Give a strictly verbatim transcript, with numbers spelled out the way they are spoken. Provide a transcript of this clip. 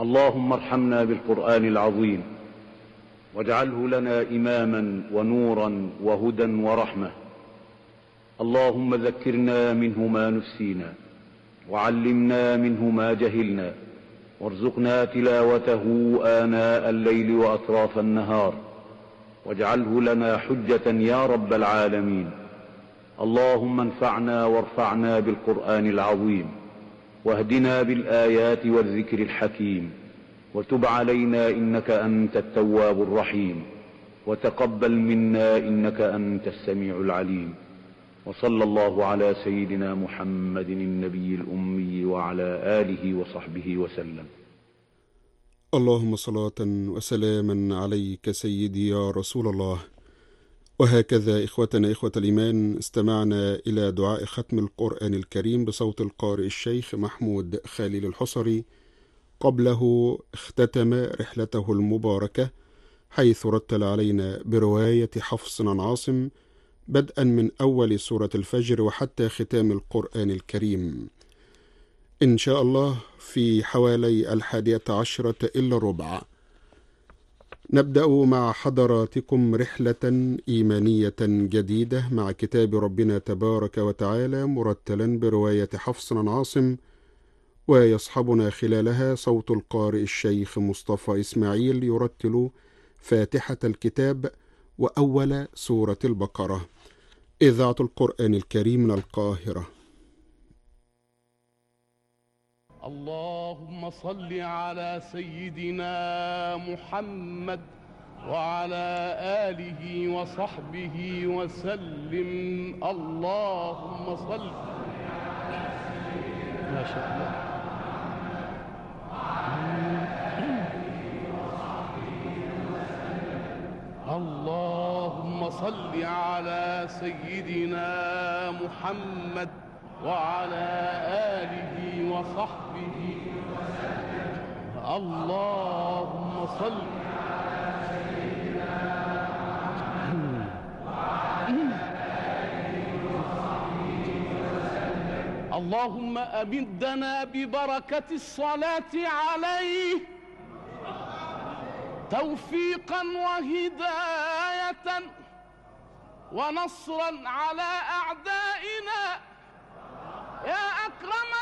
اللهم ارحمنا بالقرآن العظيم واجعله لنا إماما ونورا وهدى ورحمة. اللهم ذكرنا منه ما نسينا وعلمنا منه ما جهلنا وارزقنا تلاوته آناء الليل وأطراف النهار واجعله لنا حجة يا رب العالمين. اللهم انفعنا وارفعنا بالقرآن العظيم واهدنا بالآيات والذكر الحكيم وتب علينا إنك أنت التواب الرحيم وتقبل منا إنك أنت السميع العليم. وصلى الله على سيدنا محمد النبي الأمي وعلى آله وصحبه وسلم. اللهم صلاة وسلاما عليك سيدي يا رسول الله. وهكذا إخوتنا إخوة الإيمان استمعنا إلى دعاء ختم القرآن الكريم بصوت القارئ الشيخ محمود خليل الحصري. قبله اختتم رحلته المباركة حيث رتل علينا برواية حفص عن عاصم بدءا من أول سورة الفجر وحتى ختام القرآن الكريم إن شاء الله في حوالي الحادية عشرة إلا ربع. نبدأ مع حضراتكم رحلة إيمانية جديدة مع كتاب ربنا تبارك وتعالى مرتلا برواية حفص عن عاصم، ويصحبنا خلالها صوت القارئ الشيخ مصطفى إسماعيل يرتل فاتحة الكتاب وأول سورة البقرة. إذاعة القرآن الكريم من القاهرة. اللهم صل على سيدنا محمد وعلى آله وصحبه وسلم. اللهم صل ما شاء الله. اللهم صل على سيدنا محمد وعلى آله وصحبه وسلم. اللهم صل على سيدنا محمد وعلى آله وصحبه وسلم. اللهم أمدنا ببركة الصلاة عليه توفيقا وهداية ونصرا على أعدائنا يا أكرم